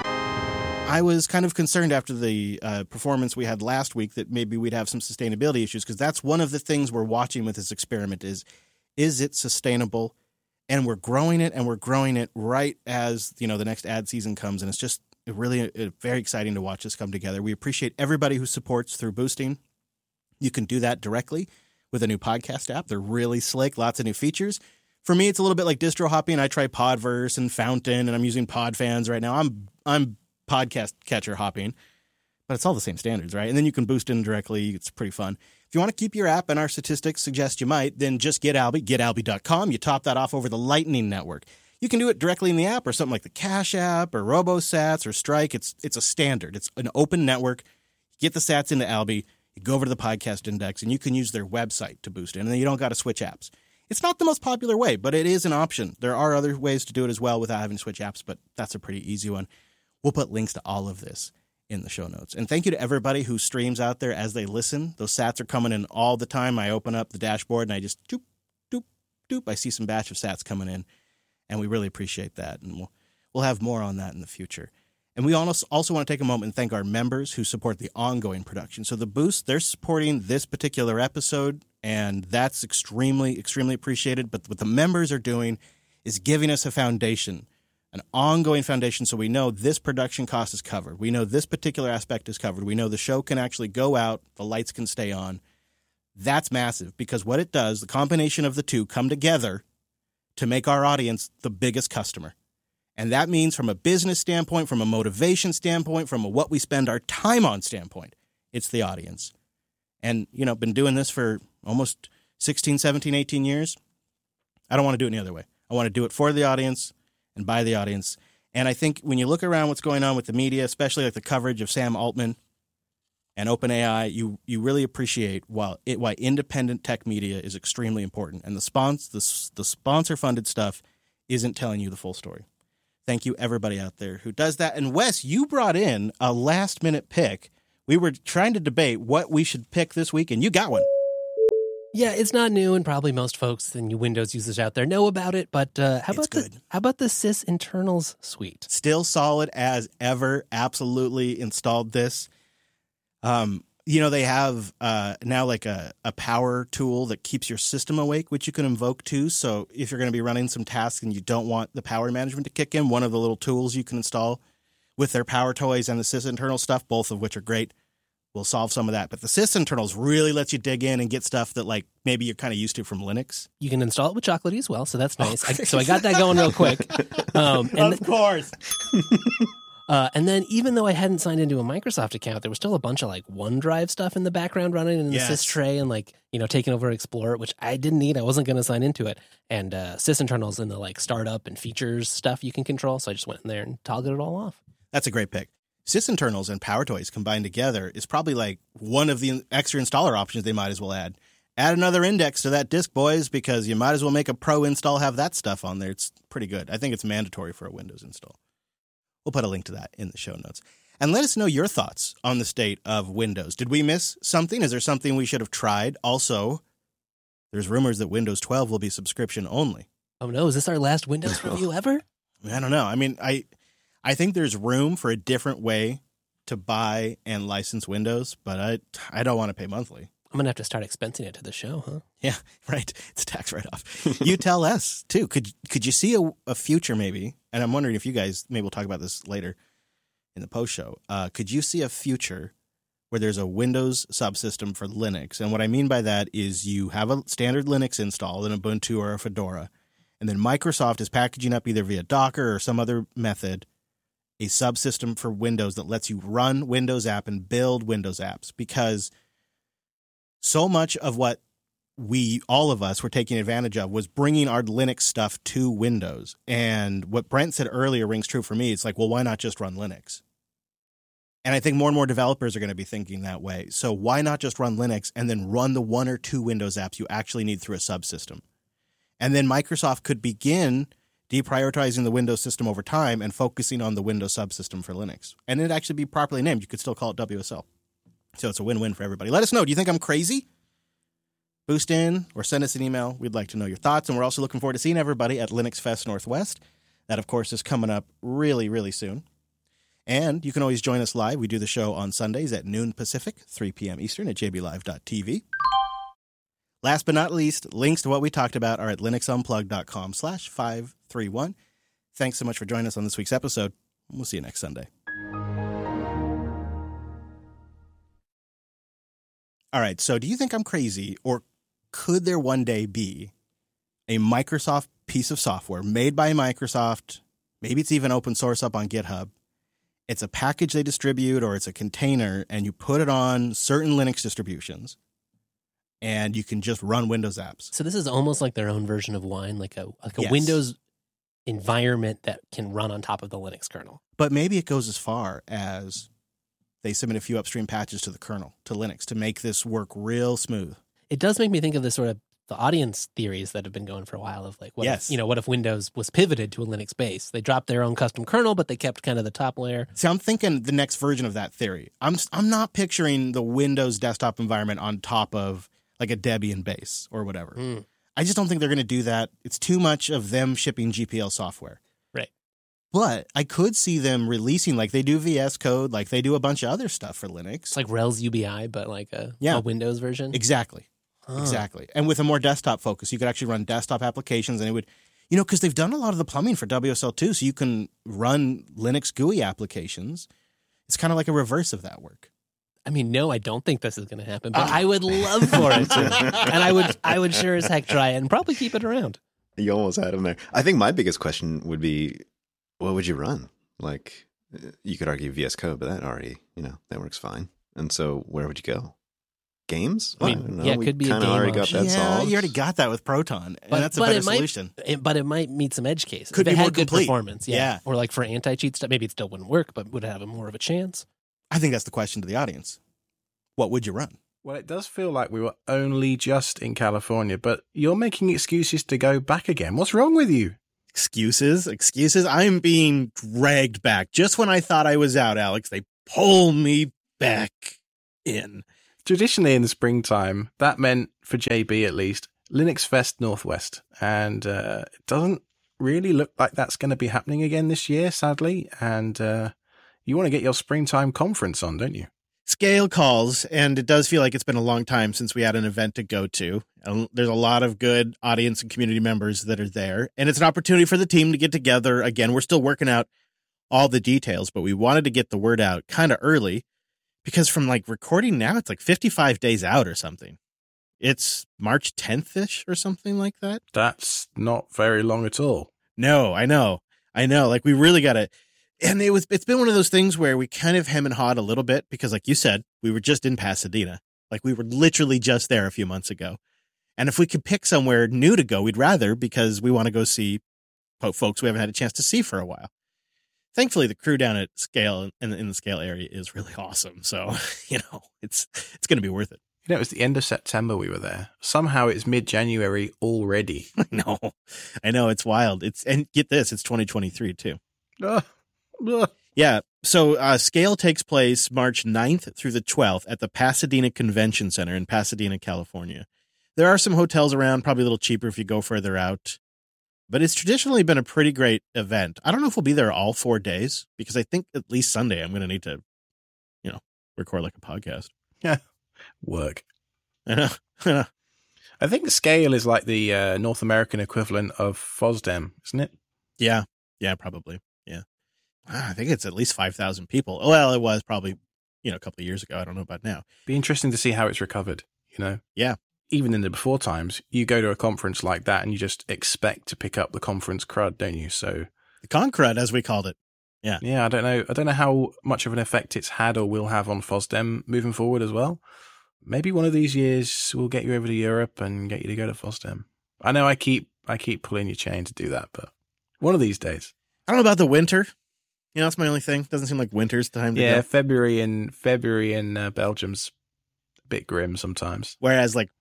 I was kind of concerned after the uh, performance we had last week that maybe we'd have some sustainability issues, because that's one of the things we're watching with this experiment is, is it sustainable? And we're growing it, and we're growing it right as, you know, the next ad season comes. And it's just really uh, very exciting to watch this come together. We appreciate everybody who supports through boosting. You can do that directly with a new podcast app. They're really slick, lots of new features. For me, it's a little bit like distro hopping. I try Podverse and Fountain, and I'm using Podfans right now. I'm I'm podcast catcher hopping, but it's all the same standards, right? And then you can boost in directly. It's pretty fun. If you want to keep your app, and our statistics suggest you might, then just get Alby, get alby dot com. You top that off over the Lightning Network. You can do it directly in the app or something like the Cash App or RoboSats or Strike. It's it's a standard. It's an open network. Get the sats into Alby. You go over to the Podcast Index, and you can use their website to boost it, and then you don't got to switch apps. It's not the most popular way, but it is an option. There are other ways to do it as well without having to switch apps, but that's a pretty easy one. We'll put links to all of this in the show notes. And thank you to everybody who streams out there as they listen. Those sats are coming in all the time. I open up the dashboard, and I just doop, doop, doop. I see some batch of sats coming in, and we really appreciate that, and we'll, we'll have more on that in the future. And we also also want to take a moment and thank our members who support the ongoing production. So the Boost, they're supporting this particular episode, and that's extremely, extremely appreciated. But what the members are doing is giving us a foundation, an ongoing foundation, so we know this production cost is covered. We know this particular aspect is covered. We know the show can actually go out, the lights can stay on. That's massive, because what it does, the combination of the two come together to make our audience the biggest customer. And that means from a business standpoint, from a motivation standpoint, from a what we spend our time on standpoint, it's the audience. And, you know, been doing this for almost sixteen, seventeen, eighteen years. I don't want to do it any other way. I want to do it for the audience and by the audience. And I think when you look around what's going on with the media, especially like the coverage of Sam Altman and OpenAI, you you really appreciate why, it, why independent tech media is extremely important. And the spons, the, the sponsor-funded stuff isn't telling you the full story. Thank you, everybody out there who does that. And Wes, you brought in a last-minute pick. We were trying to debate what we should pick this week, and you got one. Yeah, it's not new, and probably most folks and you Windows users out there know about it. But uh, how It's about good. the how about the Sys Internals suite? Still solid as ever. Absolutely installed this. Um, you know, they have uh, now like a, a power tool that keeps your system awake, which you can invoke too. So if you're going to be running some tasks and you don't want the power management to kick in, one of the little tools you can install with their Power Toys and the Sys Internal stuff, both of which are great, will solve some of that. But the Sys Internals really lets you dig in and get stuff that like maybe you're kind of used to from Linux. You can install it with Chocolatey as well, so that's nice. I, so I got that going real quick. Um, and Of course. Uh, and then even though I hadn't signed into a Microsoft account, there was still a bunch of like OneDrive stuff in the background running in the Yes. Sys tray and like, you know, taking over Explorer, which I didn't need. I wasn't going to sign into it. And uh, Sys Internals in the like startup and features stuff you can control. So I just went in there and toggled it all off. That's a great pick. Sys Internals and Power Toys combined together is probably like one of the extra installer options they might as well add. Add another index to that disk, boys, because you might as well make a pro install have that stuff on there. It's pretty good. I think it's mandatory for a Windows install. We'll put a link to that in the show notes. And let us know your thoughts on the state of Windows. Did we miss something? Is there something we should have tried? Also, there's rumors that Windows twelve will be subscription only. Oh no, is this our last Windows review ever? I don't know. I mean, I I think there's room for a different way to buy and license Windows, but I I don't want to pay monthly. I'm going to have to start expensing it to the show, huh? Yeah, right. It's a tax write-off. You tell us, too. Could could you see a, a future, maybe, and I'm wondering if you guys, maybe we'll talk about this later in the post-show, uh, could you see a future where there's a Windows subsystem for Linux? And what I mean by that is you have a standard Linux installed in Ubuntu or a Fedora, and then Microsoft is packaging up either via Docker or some other method a subsystem for Windows that lets you run Windows app and build Windows apps, because so much of what we, all of us, were taking advantage of was bringing our Linux stuff to Windows. And what Brent said earlier rings true for me. It's like, well, why not just run Linux? And I think more and more developers are going to be thinking that way. So why not just run Linux and then run the one or two Windows apps you actually need through a subsystem? And then Microsoft could begin deprioritizing the Windows system over time and focusing on the Windows subsystem for Linux. And it'd actually be properly named. You could still call it W S L. So it's a win-win for everybody. Let us know. Do you think I'm crazy? Boost in or send us an email. We'd like to know your thoughts. And we're also looking forward to seeing everybody at Linux Fest Northwest. That, of course, is coming up really, really soon. And you can always join us live. We do the show on Sundays at noon Pacific, three p.m. Eastern at j b live dot t v. Last but not least, links to what we talked about are at linuxunplugged.com slash 531. Thanks so much for joining us on this week's episode. We'll see you next Sunday. All right, so do you think I'm crazy, or could there one day be a Microsoft piece of software made by Microsoft? Maybe it's even open source up on GitHub. It's a package they distribute, or it's a container, and you put it on certain Linux distributions, and you can just run Windows apps. So this is almost like their own version of Wine, like a like a Yes. Windows environment that can run on top of the Linux kernel. But maybe it goes as far as they submit a few upstream patches to the kernel, to Linux, to make this work real smooth. It does make me think of the sort of the audience theories that have been going for a while of like, what Yes. if, you know, what if Windows was pivoted to a Linux base? They dropped their own custom kernel, but they kept kind of the top layer. See, I'm thinking the next version of that theory. I'm I'm not picturing the Windows desktop environment on top of like a Debian base or whatever. Mm. I just don't think they're going to do that. It's too much of them shipping G P L software. Right. But I could see them releasing, like they do V S Code, like they do a bunch of other stuff for Linux. It's like Rails U B I, but like a, Yeah. a Windows version. Exactly. Huh. Exactly. And with a more desktop focus, you could actually run desktop applications, and it would, you know, because they've done a lot of the plumbing for W S L too, so you can run Linux G U I applications. It's kind of like a reverse of that work. I mean, no, I don't think this is going to happen, but I would love for it to. And I would, I would sure as heck try it and probably keep it around. You almost had him there. I think my biggest question would be, what would you run? Like, you could argue V S Code, but that already, you know, that works fine. And so where would you go? Games? I mean, don't know. yeah, it We could be a kinda game already got option. that yeah, solved. you already got that with Proton, and But- that's a but better it might- solution. It, but it might meet some edge cases. Could if be it more had good complete. performance, yeah. Yeah. Or like for anti-cheat stuff, maybe it still wouldn't work, but would have a more of a chance. I think that's the question to the audience. What would you run? Well, it does feel like we were only just in California, but you're making excuses to go back again. What's wrong with you? Excuses, excuses. I'm being dragged back. Just when I thought I was out, Alex, they pull me back in. Traditionally in the springtime, that meant, for J B at least, Linux Fest Northwest. And uh, it doesn't really look like that's going to be happening again this year, sadly. And uh, you want to get your springtime conference on, don't you? Scale calls, and it does feel like it's been a long time since we had an event to go to. And there's a lot of good audience and community members that are there, and it's an opportunity for the team to get together. Again, we're still working out all the details, but we wanted to get the word out kind of early because from like recording now, it's like fifty-five days out or something. It's March tenth-ish or something like that. That's not very long at all. No, I know. I know. Like we really got to. And it was, it's been one of those things where we kind of hem and hawed a little bit because like you said, we were just in Pasadena. Like we were literally just there a few months ago. And if we could pick somewhere new to go, we'd rather because we want to go see folks we haven't had a chance to see for a while. Thankfully, the crew down at Scale in, in the Scale area is really awesome. So, you know, it's, it's going to be worth it. You know, it was the end of September we were there. Somehow it's mid-January already. I know. I know. It's wild. It's, and get this, it's twenty twenty-three too. Uh. Ugh. Yeah. So uh, Scale takes place March ninth through the twelfth at the Pasadena Convention Center in Pasadena, California. There are some hotels around, probably a little cheaper if you go further out. But it's traditionally been a pretty great event. I don't know if we'll be there all four days because I think at least Sunday I'm going to need to, you know, record like a podcast. Yeah. Work. I know. I know. I think the Scale is like the uh, North American equivalent of FOSDEM, isn't it? Yeah. Yeah, probably. Yeah. I think it's at least five thousand people. Well, it was probably, you know, a couple of years ago. I don't know about now. Be interesting to see how it's recovered, you know? Yeah. Even in the before times, you go to a conference like that and you just expect to pick up the conference crud, don't you? So the con crud, as we called it. Yeah. Yeah, I don't know. I don't know how much of an effect it's had or will have on FOSDEM moving forward as well. Maybe one of these years we'll get you over to Europe and get you to go to FOSDEM. I know I keep I keep pulling your chain to do that, but one of these days. I don't know about the winter. You know, that's my only thing. Doesn't seem like winter's the time to yeah, go. Yeah, February in February in uh, Belgium's a bit grim sometimes. Whereas, like,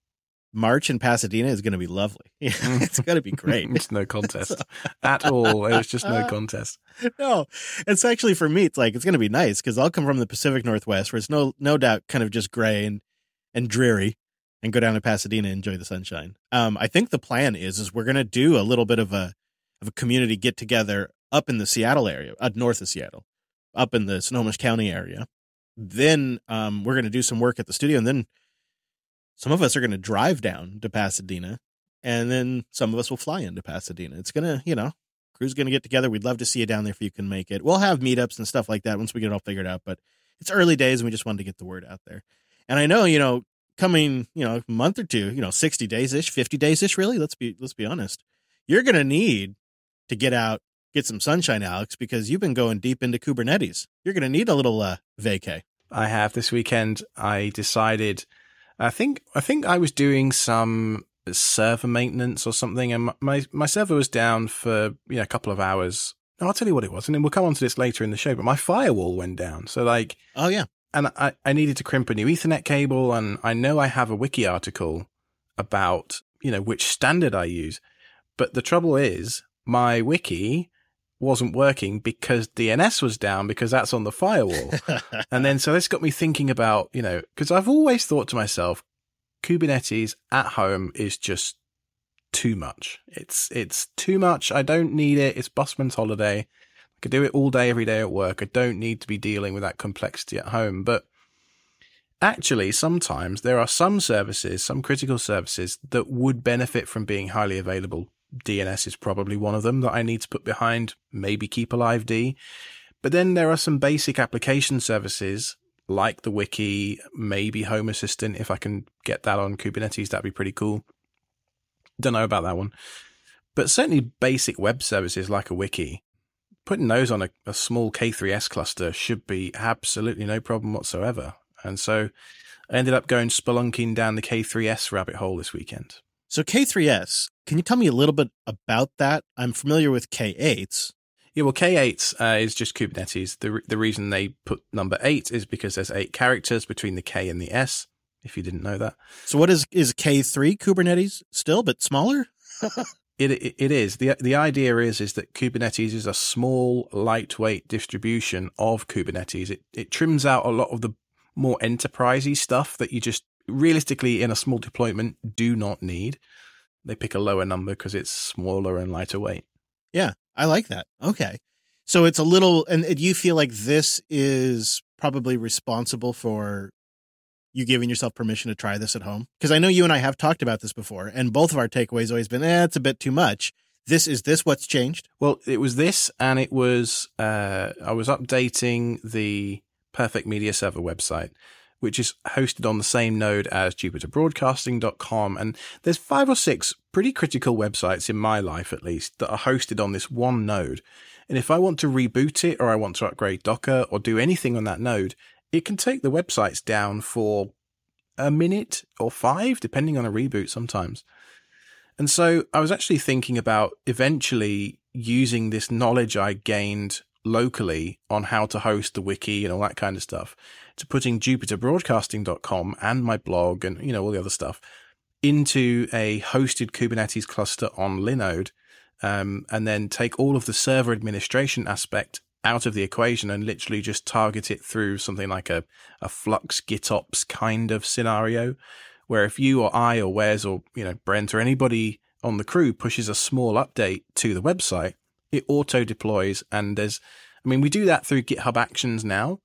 March in Pasadena is going to be lovely. It's going to be great. It's no contest at all. It was just no contest. No, it's actually for me. It's like it's going to be nice because I'll come from the Pacific Northwest, where it's no no doubt kind of just gray and and dreary, and go down to Pasadena and enjoy the sunshine. Um, I think the plan is is we're going to do a little bit of a of a community get together up in the Seattle area, uh, north of Seattle, up in the Snohomish County area. Then um, we're going to do some work at the studio, and then some of us are going to drive down to Pasadena, and then some of us will fly into Pasadena. It's going to, you know, crew's going to get together. We'd love to see you down there if you can make it. We'll have meetups and stuff like that once we get it all figured out, but it's early days, and we just wanted to get the word out there. And I know, you know, coming, you know, a month or two, you know, sixty days-ish, fifty days-ish, really, let's be, let's be honest. You're going to need to get out, get some sunshine, Alex, because you've been going deep into Kubernetes. You're going to need a little uh, vacay. I have. This weekend, I decided, I think, I think I was doing some server maintenance or something, and my my server was down for you know a couple of hours. No, I'll tell you what it was, and then we'll come on to this later in the show. But my firewall went down, so like, oh yeah, and I I needed to crimp a new Ethernet cable, and I know I have a wiki article about you know which standard I use, but the trouble is my wiki wasn't working because D N S was down because that's on the firewall. And then so this got me thinking about, you know, because I've always thought to myself, Kubernetes at home is just too much. It's it's too much. I don't need it. It's busman's holiday. I could do it all day, every day at work. I don't need to be dealing with that complexity at home. But actually, sometimes there are some services, some critical services that would benefit from being highly available. D N S is probably one of them that I need to put behind, maybe Keep Alive D. But then there are some basic application services like the wiki, maybe Home Assistant. If I can get that on Kubernetes, that'd be pretty cool. Don't know about that one. But certainly basic web services like a wiki, putting those on a, a small K three S cluster should be absolutely no problem whatsoever. And so I ended up going spelunking down the K three S rabbit hole this weekend. So K three S, can you tell me a little bit about that? I'm familiar with K eights. Yeah, well, K eight uh, is just Kubernetes. The the reason they put number eight is because there's eight characters between the K and the S, if you didn't know that. So what is, is K three Kubernetes still, but smaller? It, it it is. The the idea is is that Kubernetes is a small, lightweight distribution of Kubernetes. It it trims out a lot of the more enterprisey stuff that you just realistically in a small deployment do not need. They pick a lower number because it's smaller and lighter weight. Yeah, I like that. Okay. So it's a little, and do you feel like this is probably responsible for you giving yourself permission to try this at home? Because I know you and I have talked about this before, and both of our takeaways always been, eh, it's a bit too much. This is this what's changed? Well, it was this, and it was, uh, I was updating the Perfect Media Server website, which is hosted on the same node as Jupiter Broadcasting dot com. And there's five or six pretty critical websites in my life, at least, that are hosted on this one node. And if I want to reboot it, or I want to upgrade Docker, or do anything on that node, it can take the websites down for a minute or five, depending on a reboot sometimes. And so I was actually thinking about eventually using this knowledge I gained locally on how to host the wiki and all that kind of stuff to putting Jupiter Broadcasting dot com and my blog and, you know, all the other stuff into a hosted Kubernetes cluster on Linode, um, and then take all of the server administration aspect out of the equation and literally just target it through something like a, a Flux GitOps kind of scenario, where if you or I or Wes or, you know, Brent or anybody on the crew pushes a small update to the website, it auto deploys. And there's, I mean, we do that through GitHub Actions now,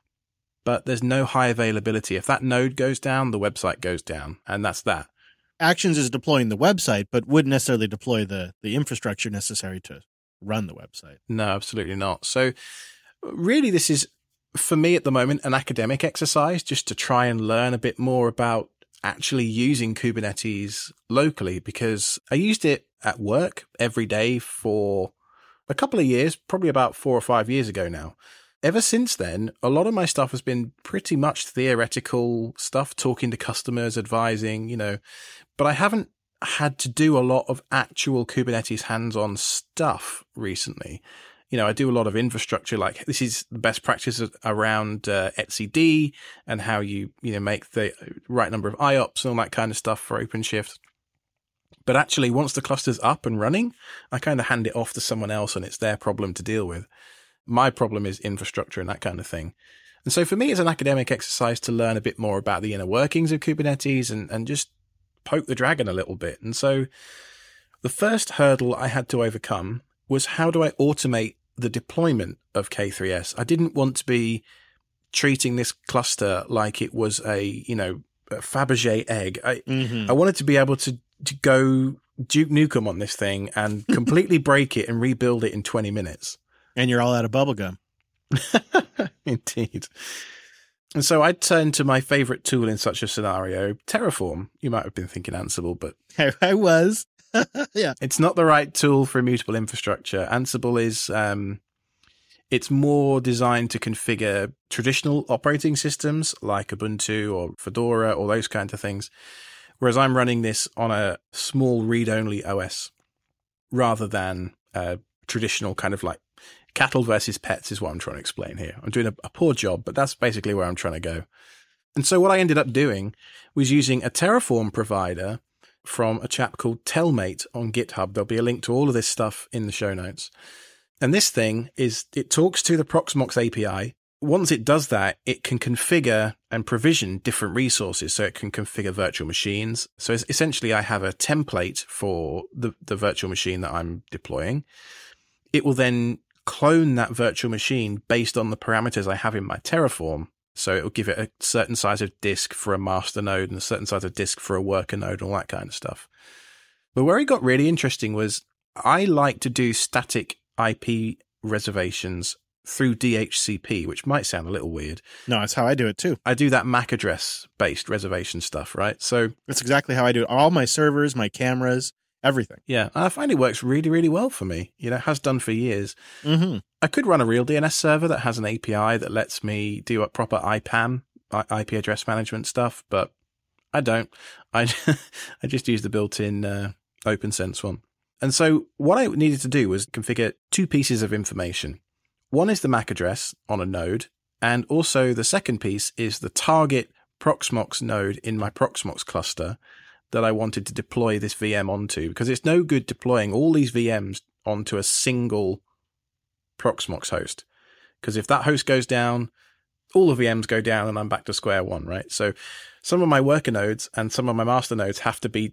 but there's no high availability. If that node goes down, the website goes down, and that's that. Actions is deploying the website, but wouldn't necessarily deploy the, the infrastructure necessary to run the website. No, absolutely not. So really, this is, for me at the moment, an academic exercise just to try and learn a bit more about actually using Kubernetes locally, because I used it at work every day for a couple of years, probably about four or five years ago now. Ever since then, a lot of my stuff has been pretty much theoretical stuff, talking to customers, advising, you know, but I haven't had to do a lot of actual Kubernetes hands-on stuff recently. You know, I do a lot of infrastructure, like this is the best practice around uh, etcd and how you, you know, make the right number of I O P S and all that kind of stuff for OpenShift. But actually, once the cluster's up and running, I kind of hand it off to someone else and it's their problem to deal with. My problem is infrastructure and that kind of thing. And so for me, it's an academic exercise to learn a bit more about the inner workings of Kubernetes and, and just poke the dragon a little bit. And so the first hurdle I had to overcome was, how do I automate the deployment of K three S? I didn't want to be treating this cluster like it was a, you know, a Fabergé egg. I, mm-hmm. I wanted to be able to, to go Duke Nukem on this thing and completely break it and rebuild it in twenty minutes. And you're all out of bubblegum. Indeed. And so I turned to my favorite tool in such a scenario, Terraform. You might have been thinking Ansible, but I, I was. Yeah. It's not the right tool for immutable infrastructure. Ansible is, um, it's more designed to configure traditional operating systems like Ubuntu or Fedora or those kinds of things. Whereas I'm running this on a small read-only O S rather than a traditional kind of like cattle versus pets is what I'm trying to explain here. I'm doing a, a poor job, but that's basically where I'm trying to go. And so what I ended up doing was using a Terraform provider from a chap called Telmate on GitHub. There'll be a link to all of this stuff in the show notes. And this thing is, it talks to the Proxmox A P I. Once it does that, it can configure and provision different resources. So it can configure virtual machines. So it's essentially, I have a template for the, the virtual machine that I'm deploying. It will then clone that virtual machine based on the parameters I have in my Terraform. So it will give it a certain size of disk for a master node and a certain size of disk for a worker node and all that kind of stuff. But where it got really interesting was, I like to do static I P reservations through D H C P, which might sound a little weird. No, that's how I do it too. I do that M A C address based reservation stuff, right? So that's exactly how I do it. All my servers, my cameras, everything. Yeah, I find it works really, really well for me. You know, it has done for years. Mm-hmm. I could run a real D N S server that has an A P I that lets me do a proper I PAM, I P address management stuff, but I don't. I I just use the built-in uh, OpenSense one. And so what I needed to do was configure two pieces of information. One is the M A C address on a node, and also the second piece is the target Proxmox node in my Proxmox cluster that I wanted to deploy this V M onto, because it's no good deploying all these V Ms onto a single Proxmox host. Because if that host goes down, all the V Ms go down and I'm back to square one, right? So some of my worker nodes and some of my master nodes have to be